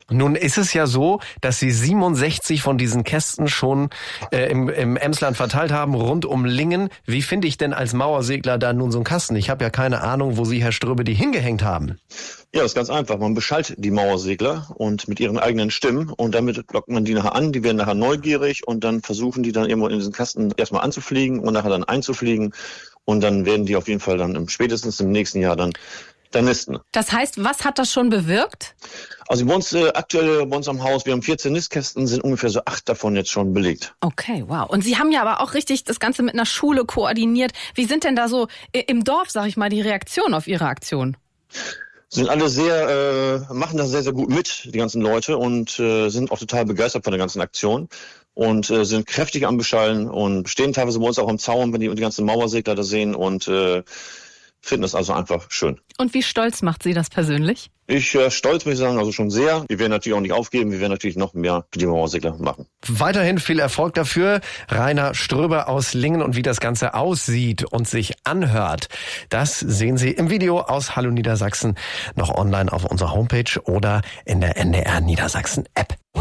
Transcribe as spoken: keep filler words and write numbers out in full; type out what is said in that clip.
Nun ist es ja so, dass Sie siebenundsechzig von diesen Kästen schon äh, im, im Emsland verteilt haben, rund um Lingen. Wie finde ich denn als Mauersegler da nun so einen Kasten? Ich habe ja keine Ahnung, wo Sie, Herr Ströbe, die hingehängt haben. Ja, das ist ganz einfach. Man beschallt die Mauersegler und mit ihren eigenen Stimmen und damit lockt man die nachher an. Die werden nachher neugierig und dann versuchen die dann irgendwo in diesen Kasten erstmal anzufliegen und nachher dann einzufliegen. Und dann werden die auf jeden Fall dann im, spätestens im nächsten Jahr dann da nisten. Das heißt, was hat das schon bewirkt? Also bei uns äh, aktuell bei uns am Haus, wir haben vierzehn Nistkästen, sind ungefähr so acht davon jetzt schon belegt. Okay, wow. Und Sie haben ja aber auch richtig das Ganze mit einer Schule koordiniert. Wie sind denn da so im Dorf, sag ich mal, die Reaktionen auf Ihre Aktion? Sind alle sehr, äh, machen das sehr, sehr gut mit, die ganzen Leute, und äh, sind auch total begeistert von der ganzen Aktion und äh, sind kräftig am Beschallen und stehen teilweise bei uns auch am Zaun, wenn die, die ganzen Mauersegler da sehen, und äh, finden das also einfach schön. Und wie stolz macht Sie das persönlich? Ich äh, stolz, muss ich sagen, also schon sehr. Wir werden natürlich auch nicht aufgeben, wir werden natürlich noch mehr für die Mauersegler machen. Weiterhin viel Erfolg dafür. Rainer Ströbe aus Lingen, und wie das Ganze aussieht und sich anhört, das sehen Sie im Video aus Hallo Niedersachsen, noch online auf unserer Homepage oder in der N D R Niedersachsen App.